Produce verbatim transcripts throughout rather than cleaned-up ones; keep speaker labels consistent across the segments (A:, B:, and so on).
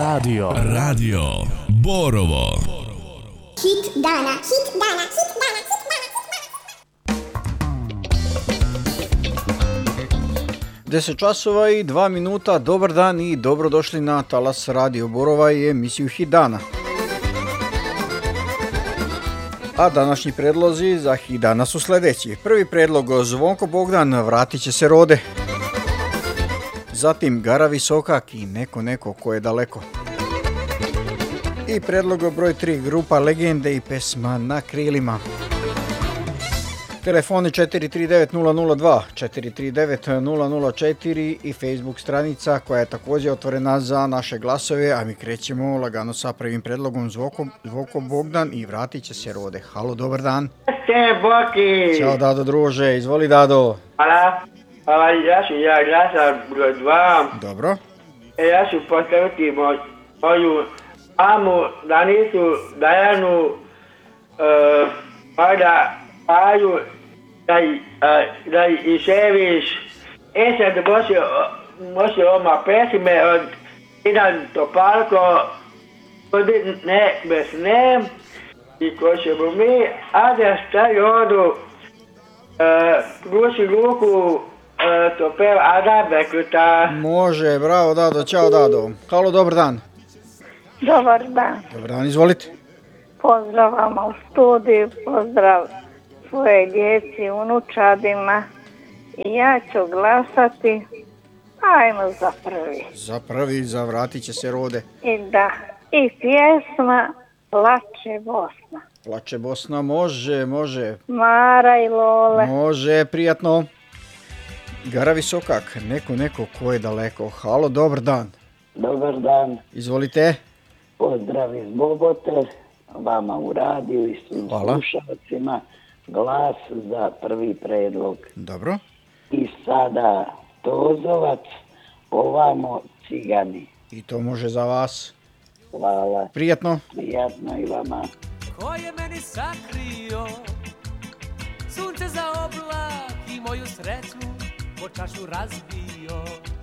A: Radio. Radio Borovo.
B: Hit dana, hit dana, hit dana, hit dana.
C: deset časova i dva minuta, dobar dan i dobrodošli na talas Radio Borova i emisiju Hit dana. A današnji predlozi za Hit dana su sljedeći. Prvi predlog, Zvonko Bogdan, vratit će se rode. Zatim Gara Visokak i Neko neko ko je daleko. I predlog broj tri, grupa Legende i pesma Na krilima. Telefoni četiri tri devet nula nula dva, četiri tri devet nula nula četiri i Facebook stranica koja je također otvorena za naše glasove, a mi krećemo lagano sa prvim predlogom Zvoko, Zvoko Bogdan i vratit će se rode. Halo, dobar dan.
D: Ste Boki.
C: Ćao Dado druže, izvoli Dado.
D: Hvala, hvala, ja ću ja glasa broj dva.
C: Dobro.
D: E, ja ću postaviti moj, moju mamu, Danisu, Dajanu, uh, Pada, Paju, da i, uh, da i Ševiš. E sad može, može oma pesime od Idan Topalko, ne bez ne, i ko ćemo mi, a da stavi odu, uh, ruši ruku, uh, to peva Adam Bekuta.
C: Može, bravo Dado, čao Dado. Halo, dobar dan.
E: Dobar dan.
C: Dobar dan, izvolite.
E: Pozdrav vama u studiju, pozdrav svoje djeci, unučadima. I ja ću glasati, ajmo za prvi.
C: Za prvi, za vratit će se rode.
E: I da, i pjesma Plače Bosna.
C: Plače Bosna, može, može.
E: Mara i Lole.
C: Može, prijatno. Gara Visokak, neko neko ko je daleko. Halo, dobar dan.
F: Dobar dan.
C: Izvolite.
F: Pozdrav iz Bobote, vama u radiju i svim
C: Hvala.
F: slušalcima. Glas za prvi predlog.
C: Dobro.
F: I sada Tozovac, ovamo Cigani.
C: I to može za vas.
F: Hvala.
C: Prijatno.
F: Prijatno i vama.
G: Ko je meni sakrio sunce za oblak i moju sreću po čašu razbio.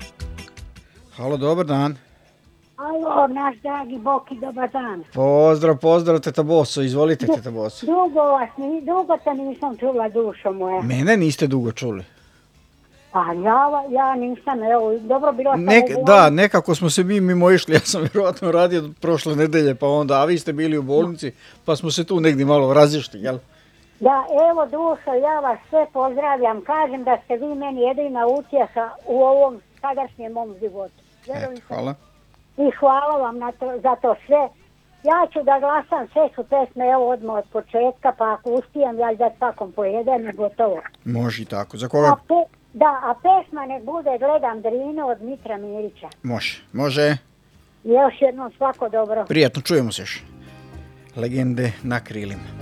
C: Halo, dobar dan.
H: Alo, naš dragi Boki, dobar dan.
C: Pozdrav, pozdrav, teta Boso, izvolite teta Boso.
H: Dugo vas, dugo te nisam čula, dušo moja.
C: Mene niste dugo čuli.
H: Pa ja, ja nisam, evo, dobro bilo sam
C: Nek,
H: u
C: da, nekako smo se mi mimo išli, ja sam vjerojatno radio prošle nedelje, pa onda, a vi ste bili u bolnici, pa smo se tu negdje malo razišli, jel?
H: Da, evo dušo, ja vas sve pozdravljam, kažem da ste vi meni jedina utjeha u ovom sadašnjem mom životu.
C: Eto, hvala.
H: I hvala vam na to, za to sve. Ja ću da glasam sve su pesme, evo odmah od početka, pa ako uspijem ja da svakom po jedan i gotovo.
C: Može i tako, za koga?
H: A pe, da, a pesma nek bude Gledam Drinu od Mitra Mirića.
C: Može, može.
H: Još jednom svako dobro.
C: Prijatno, čujemo se još. Legende na krilima.